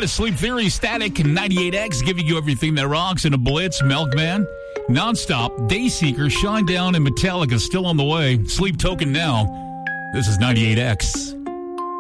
That is Sleep Theory, Static, 98X, giving you everything that rocks in a blitz. Milkman, Nonstop, Dayseeker, Shinedown, and Metallica still on the way. Sleep Token now. This is 98X.